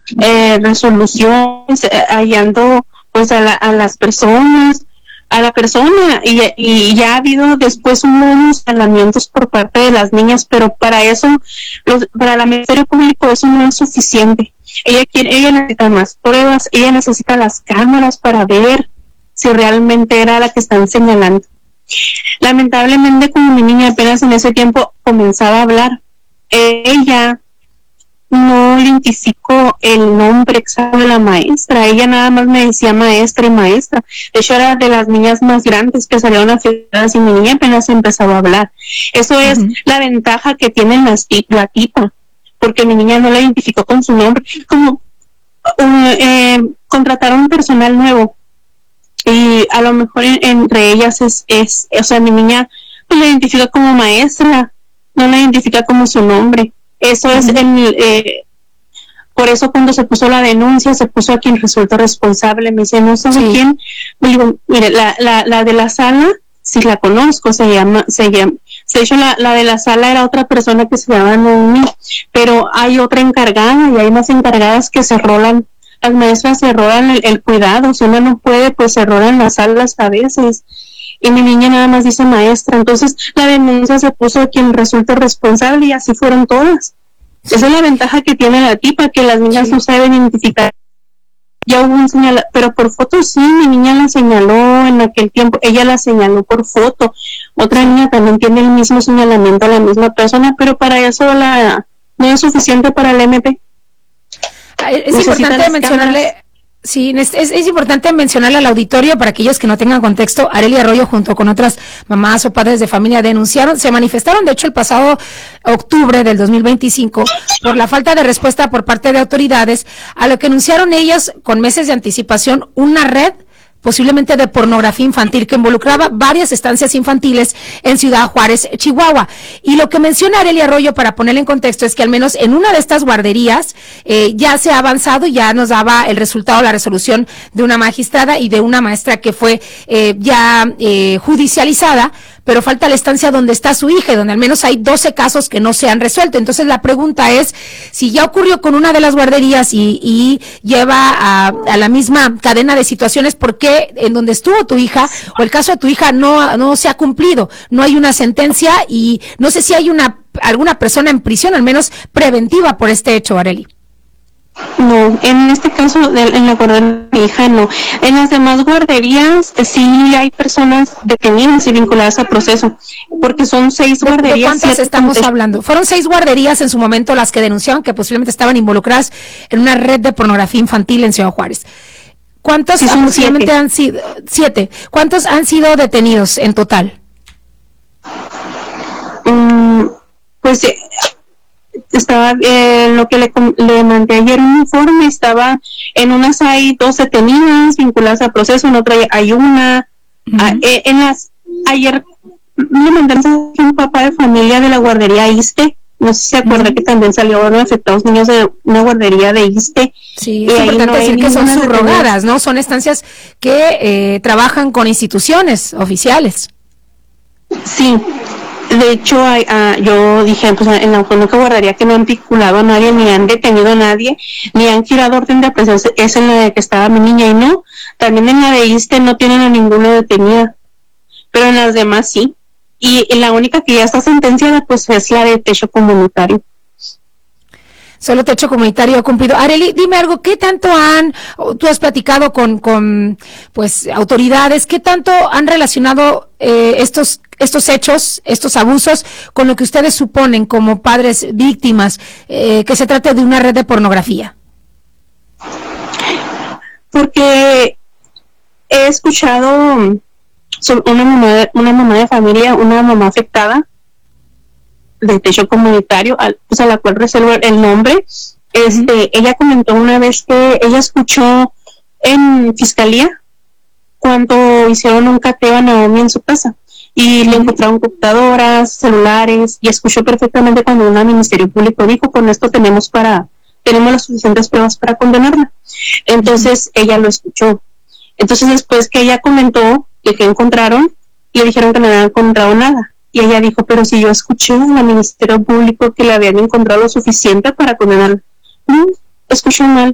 resoluciones, hallando pues a las personas, a la persona, y ya ha habido después unos señalamientos por parte de las niñas, pero para eso, para el Ministerio Público eso no es suficiente. Ella necesita más pruebas, ella necesita las cámaras para ver si realmente era la que están señalando. Lamentablemente, como mi niña apenas en ese tiempo comenzaba a hablar, ella no identificó el nombre exacto de la maestra. Ella nada más me decía maestra y maestra. De hecho, era de las niñas más grandes que salieron afectadas y mi niña apenas empezaba a hablar. Eso es la ventaja que tiene la tipa, porque mi niña no la identificó con su nombre. Como contrataron un personal nuevo y a lo mejor entre ellas o sea, mi niña pues la identifica como maestra, no la identifica como su nombre. Eso es por eso cuando se puso la denuncia, se puso a quien resultó responsable. Me dice, no sabe quién. Me digo, mire, la de la sala, sí la conozco, de hecho la de la sala era otra persona que se llama Noemi, pero hay otra encargada y hay más encargadas que se rolan. Las maestras se rolan el cuidado, si uno no puede, pues se rolan las salas a veces. Y mi niña nada más dice maestra, entonces la denuncia se puso a quien resulta responsable y así fueron todas. Esa es la ventaja que tiene la tipa, que las niñas no saben identificar. Ya hubo un pero por foto sí, mi niña la señaló en aquel tiempo, ella la señaló por foto. Otra niña también tiene el mismo señalamiento a la misma persona, pero para eso no es suficiente para el MP. Es importante mencionarle... Sí, es importante mencionarle al auditorio, para aquellos que no tengan contexto, Arely Arroyo junto con otras mamás o padres de familia se manifestaron de hecho el pasado octubre del 2025 por la falta de respuesta por parte de autoridades a lo que anunciaron ellas con meses de anticipación una red posiblemente de pornografía infantil que involucraba varias estancias infantiles en Ciudad Juárez, Chihuahua. Y lo que menciona Arely Arroyo, para ponerle en contexto, es que al menos en una de estas guarderías ya se ha avanzado, ya nos daba el resultado, la resolución de una magistrada y de una maestra que fue judicializada, pero falta la estancia donde está su hija y donde al menos hay 12 casos que no se han resuelto. Entonces la pregunta es, si ya ocurrió con una de las guarderías y lleva a la misma cadena de situaciones, ¿por qué en donde estuvo tu hija o el caso de tu hija no se ha cumplido? No hay una sentencia y no sé si hay alguna persona en prisión, al menos preventiva, por este hecho, Arely. No, en este caso, en la guardería de mi hija, no. En las demás guarderías sí hay personas detenidas y vinculadas al proceso, porque son 6 guarderías. ¿De cuántas estamos hablando? Fueron 6 guarderías en su momento las que denunciaron que posiblemente estaban involucradas en una red de pornografía infantil en Ciudad Juárez. ¿Cuántos posiblemente han sido? 7. ¿Cuántos han sido detenidos en total? Pues estaba lo que le mandé ayer un informe, estaba en unas hay 2 detenidas vinculadas al proceso, en otra hay una. Ayer me mandaron un papá de familia de la guardería ISSSTE, no sé si se acuerda que también salieron afectados niños de una guardería de ISSSTE. Sí, es importante decir que son subrogadas, ¿no? Son estancias que trabajan con instituciones oficiales. Sí. De hecho, yo dije, pues en la única guardería que no han vinculado a nadie, ni han detenido a nadie, ni han girado orden de aprehensión, es en la de que estaba mi niña, y no, también en la de ISSSTE no tienen a ninguna detenida, pero en las demás sí, y la única que ya está sentenciada, pues es la de techo comunitario. Solo techo comunitario ha cumplido. Arely, dime algo, ¿qué tanto tú has platicado con pues autoridades, qué tanto han relacionado estos hechos, estos abusos, con lo que ustedes suponen como padres víctimas, que se trate de una red de pornografía? Porque he escuchado sobre una mamá de familia, una mamá afectada de techo comunitario, pues a la cual reservo el nombre. Ella comentó una vez que ella escuchó en fiscalía cuando hicieron un cateo a Naomi en su casa y le encontraron computadoras, celulares, y escuchó perfectamente cuando un Ministerio Público dijo, con esto tenemos las suficientes pruebas para condenarla. Entonces ella lo escuchó. Entonces después que ella comentó que encontraron, le dijeron que no habían encontrado nada. Y ella dijo, pero si yo escuché al Ministerio Público que le habían encontrado lo suficiente para condenarla. No, escuchó mal.